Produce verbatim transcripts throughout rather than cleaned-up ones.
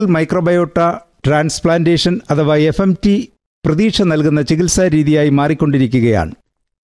Microbiota transplantation അഥവാ F M T പ്രതീക്ഷ നൽകുന്ന ചികിത്സാ രീതിയായി മാറിക്കൊണ്ടിരിക്കുകയാണ്.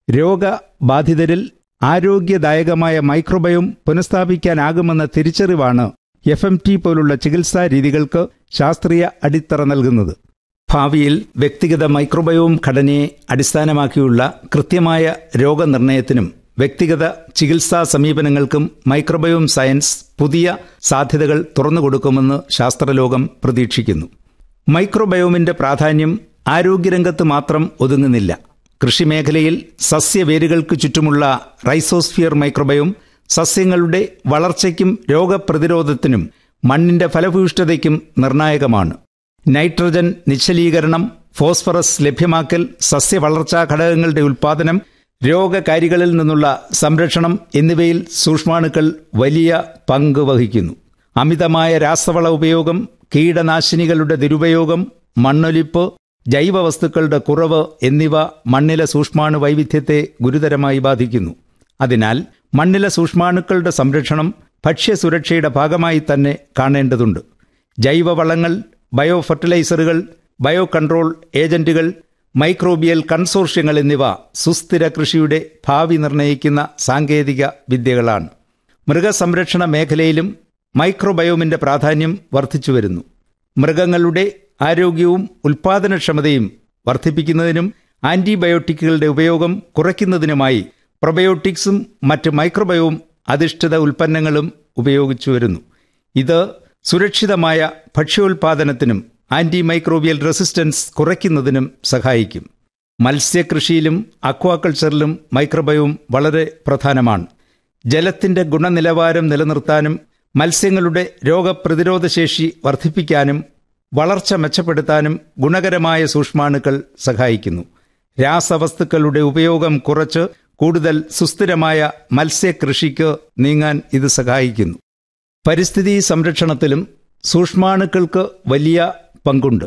രോഗബാധിതരിൽ ആരോഗ്യദായകമായ മൈക്രോബയോം പുനഃസ്ഥാപിക്കാനാകുമെന്ന തിരിച്ചറിവാണ് എഫ് എം ടി പോലുള്ള ചികിത്സാ രീതികൾക്ക് ശാസ്ത്രീയ അടിത്തറ നൽകുന്നത്. ഭാവിയിൽ വ്യക്തിഗത മൈക്രോബയോം ഘടനയെ അടിസ്ഥാനമാക്കിയുള്ള കൃത്യമായ രോഗനിർണയത്തിനും വ്യക്തിഗത ചികിത്സാ സമീപനങ്ങൾക്കും മൈക്രോബയോം സയൻസ് പുതിയ സാധ്യതകൾ തുറന്നുകൊടുക്കുമെന്ന് ശാസ്ത്രലോകം പ്രതീക്ഷിക്കുന്നു. മൈക്രോബയോമിന്റെ പ്രാധാന്യം ആരോഗ്യരംഗത്ത് മാത്രം ഒതുങ്ങുന്നില്ല. കൃഷിമേഖലയിൽ സസ്യവേരുകൾക്ക് ചുറ്റുമുള്ള റൈസോസ്ഫിയർ മൈക്രോബയോം സസ്യങ്ങളുടെ വളർച്ചയ്ക്കും രോഗപ്രതിരോധത്തിനും മണ്ണിന്റെ ഫലഭൂയിഷ്ഠതയ്ക്കും നിർണായകമാണ്. നൈട്രജൻ നിശ്ചലീകരണം, ഫോസ്ഫറസ് ലഭ്യമാക്കൽ, സസ്യവളർച്ചാ ഘടകങ്ങളുടെ ഉൽപ്പാദനം, രോഗകാരികളിൽ നിന്നുള്ള സംരക്ഷണം എന്നിവയിൽ സൂക്ഷ്മാണുക്കൾ വലിയ പങ്ക് വഹിക്കുന്നു. അമിതമായ രാസവള ഉപയോഗം, കീടനാശിനികളുടെ ദുരുപയോഗം, മണ്ണൊലിപ്പ്, ജൈവവസ്തുക്കളുടെ കുറവ് എന്നിവ മണ്ണിലെ സൂക്ഷ്മാണു വൈവിധ്യത്തെ ഗുരുതരമായി ബാധിക്കുന്നു. അതിനാൽ മണ്ണിലെ സൂക്ഷ്മാണുക്കളുടെ സംരക്ഷണം ഭക്ഷ്യസുരക്ഷയുടെ ഭാഗമായി തന്നെ കാണേണ്ടതുണ്ട്. ജൈവവളങ്ങൾ, ബയോ ഫെർട്ടിലൈസറുകൾ, ബയോ കൺട്രോൾ ഏജന്റുകൾ, മൈക്രോബിയൽ കൺസോർഷ്യങ്ങൾ എന്നിവ സുസ്ഥിര കൃഷിയുടെ ഭാവി നിർണ്ണയിക്കുന്ന സാങ്കേതിക വിദ്യകളാണ്. മൃഗസംരക്ഷണ മേഖലയിലും മൈക്രോബയോമിന്റെ പ്രാധാന്യം വർദ്ധിച്ചുവരുന്നു. മൃഗങ്ങളുടെ ആരോഗ്യവും ഉൽപാദനക്ഷമതയും വർദ്ധിപ്പിക്കുന്നതിനും ആന്റിബയോട്ടിക്കുകളുടെ ഉപയോഗം കുറയ്ക്കുന്നതിനുമായി പ്രൊബയോട്ടിക്സും മറ്റ് മൈക്രോബയോം അധിഷ്ഠിത ഉൽപ്പന്നങ്ങളും ഉപയോഗിച്ചു വരുന്നു. ഇത് സുരക്ഷിതമായ ഭക്ഷ്യോൽപാദനത്തിനും ആന്റി മൈക്രോബിയൽ റെസിസ്റ്റൻസ് കുറയ്ക്കുന്നതിനും സഹായിക്കും. മത്സ്യകൃഷിയിലും അക്വാകൾച്ചറിലും മൈക്രോബയോം വളരെ പ്രധാനമാണ്. ജലത്തിന്റെ ഗുണനിലവാരം നിലനിർത്താനും മത്സ്യങ്ങളുടെ രോഗപ്രതിരോധശേഷി വർദ്ധിപ്പിക്കാനും വളർച്ച മെച്ചപ്പെടുത്താനും ഗുണകരമായ സൂക്ഷ്മാണുക്കൾ സഹായിക്കുന്നു. രാസവസ്തുക്കളുടെ ഉപയോഗം കുറച്ച് കൂടുതൽ സുസ്ഥിരമായ മത്സ്യകൃഷിക്ക് നീങ്ങാൻ ഇത് സഹായിക്കുന്നു. പരിസ്ഥിതി സംരക്ഷണത്തിലും സൂക്ഷ്മാണുക്കൾക്ക് വലിയ പങ്കുണ്ട്.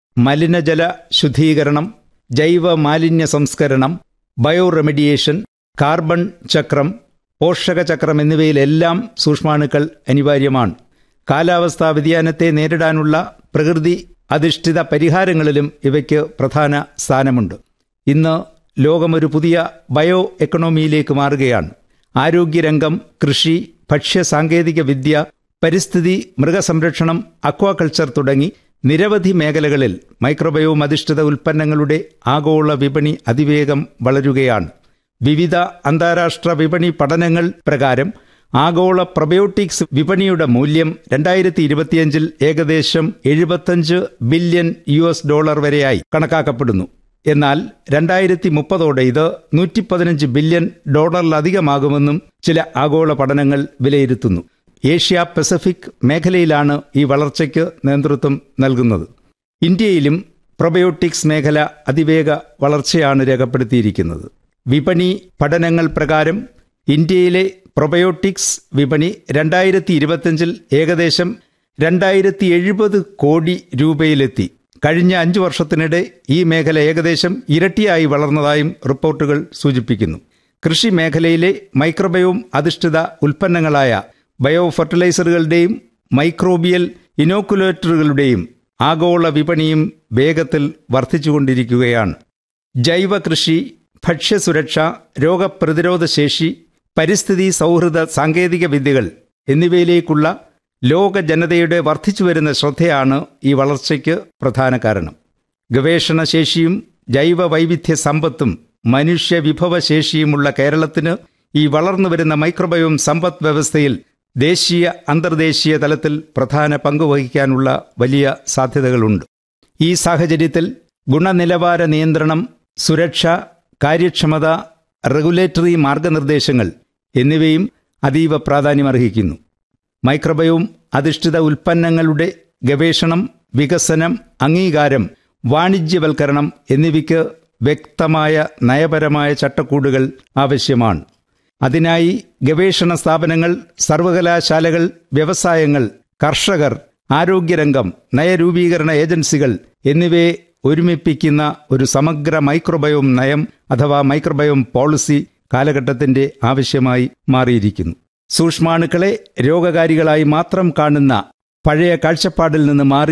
മലിനജല ശുദ്ധീകരണം, ജൈവ മാലിന്യ സംസ്കരണം, ബയോ റെമഡിയേഷൻ, കാർബൺ ചക്രം, പോഷകചക്രം എന്നിവയിലെല്ലാം സൂക്ഷ്മാണുക്കൾ അനിവാര്യമാണ്. കാലാവസ്ഥാ വ്യതിയാനത്തെ നേരിടാനുള്ള പ്രകൃതി അധിഷ്ഠിത പരിഹാരങ്ങളിലും ഇവയ്ക്ക് പ്രധാന സ്ഥാനമുണ്ട്. ഇന്ന് ലോകമൊരു പുതിയ ബയോ എക്കണോമിയിലേക്ക് മാറുകയാണ്. ആരോഗ്യരംഗം, കൃഷി, ഭക്ഷ്യ സാങ്കേതിക വിദ്യ, പരിസ്ഥിതി, മൃഗസംരക്ഷണം, അക്വാകൾച്ചർ തുടങ്ങി നിരവധി മേഖലകളിൽ മൈക്രോബയോം അധിഷ്ഠിത ഉൽപ്പന്നങ്ങളുടെ ആഗോള വിപണി അതിവേഗം വളരുകയാണ്. വിവിധ അന്താരാഷ്ട്ര വിപണി പഠനങ്ങൾ പ്രകാരം ആഗോള പ്രൊബയോട്ടിക്സ് വിപണിയുടെ മൂല്യം രണ്ടായിരത്തി ഇരുപത്തിയഞ്ചിൽ ഏകദേശം എഴുപത്തഞ്ച് ബില്യൺ യു എസ് ഡോളർ വരെയായി കണക്കാക്കപ്പെടുന്നു. എന്നാൽ രണ്ടായിരത്തി മുപ്പതോടെ ഇത് നൂറ്റി പതിനഞ്ച് ബില്യൺ ഡോളറിലധികമാകുമെന്നും ചില ആഗോള പഠനങ്ങൾ വിലയിരുത്തുന്നു. ഏഷ്യ പസഫിക് മേഖലയിലാണ് ഈ വളർച്ചയ്ക്ക് നേതൃത്വം നൽകുന്നത്. ഇന്ത്യയിലും പ്രൊബയോട്ടിക്സ് മേഖല അതിവേഗ വളർച്ചയാണ് രേഖപ്പെടുത്തിയിരിക്കുന്നത്. വിപണി പഠനങ്ങൾ പ്രകാരം ഇന്ത്യയിലെ പ്രൊബയോട്ടിക്സ് വിപണി രണ്ടായിരത്തി ഇരുപത്തിയഞ്ചിൽ ഏകദേശം രണ്ടായിരത്തി എഴുപത് കോടി രൂപയിലെത്തി. കഴിഞ്ഞ അഞ്ചു വർഷത്തിനിടെ ഈ മേഖല ഏകദേശം ഇരട്ടിയായി വളർന്നതായും റിപ്പോർട്ടുകൾ സൂചിപ്പിക്കുന്നു. കൃഷി മേഖലയിലെ മൈക്രോബയോം അധിഷ്ഠിത ഉൽപ്പന്നങ്ങളായ ബയോ ഫെർട്ടിലൈസറുകളുടെയും മൈക്രോബിയൽ ഇനോക്കുലേറ്ററുകളുടെയും ആഗോള വിപണിയും വേഗത്തിൽ വർദ്ധിച്ചുകൊണ്ടിരിക്കുകയാണ്. ജൈവ കൃഷി, ഭക്ഷ്യസുരക്ഷ, രോഗപ്രതിരോധ ശേഷി, പരിസ്ഥിതി സൗഹൃദ സാങ്കേതിക വിദ്യകൾ എന്നിവയിലേക്കുള്ള ലോക ജനതയുടെ വർദ്ധിച്ചുവരുന്ന ശ്രദ്ധയാണ് ഈ വളർച്ചയ്ക്ക് പ്രധാന കാരണം. ഗവേഷണശേഷിയും ജൈവ വൈവിധ്യ സമ്പത്തും മനുഷ്യ വിഭവശേഷിയുമുള്ള കേരളത്തിന് ഈ വളർന്നുവരുന്ന മൈക്രോബയോം സമ്പദ് വ്യവസ്ഥയിൽ ദേശീയ അന്തർദേശീയ തലത്തിൽ പ്രധാന പങ്കുവഹിക്കാനുള്ള വലിയ സാധ്യതകളുണ്ട്. ഈ സാഹചര്യത്തിൽ ഗുണനിലവാര നിയന്ത്രണം, സുരക്ഷ, കാര്യക്ഷമത, റെഗുലേറ്ററി മാർഗനിർദ്ദേശങ്ങൾ എന്നിവയും അതീവ പ്രാധാന്യമർഹിക്കുന്നു. മൈക്രോബയോം അധിഷ്ഠിത ഉൽപ്പന്നങ്ങളുടെ ഗവേഷണം, വികസനം, അംഗീകാരം, വാണിജ്യവൽക്കരണം എന്നിവയ്ക്ക് വ്യക്തമായ നയപരമായ ചട്ടക്കൂടുകൾ ആവശ്യമാണ്. അതിനായി ഗവേഷണ സ്ഥാപനങ്ങൾ, സർവകലാശാലകൾ, വ്യവസായങ്ങൾ, കർഷകർ, ആരോഗ്യരംഗം, നയരൂപീകരണ ഏജൻസികൾ എന്നിവയെ ഒരുമിപ്പിക്കുന്ന ഒരു സമഗ്ര മൈക്രോബയോം നയം അഥവാ മൈക്രോബയോം പോളിസി കാലഘട്ടത്തിന്റെ ആവശ്യമായി മാറിയിരിക്കുന്നു. സൂക്ഷ്മാണുക്കളെ രോഗകാരികളായി മാത്രം കാണുന്ന പഴയ കാഴ്ചപ്പാടിൽ നിന്ന് മാറി